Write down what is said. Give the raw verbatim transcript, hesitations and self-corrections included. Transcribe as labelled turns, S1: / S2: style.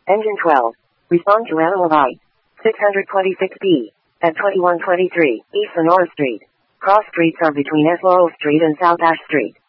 S1: Engine twelve. Respond to Animal Light. six twenty-six B. At twenty-one twenty-three, East Sonora Street. Cross streets are between S. Laurel Street and South Ash Street.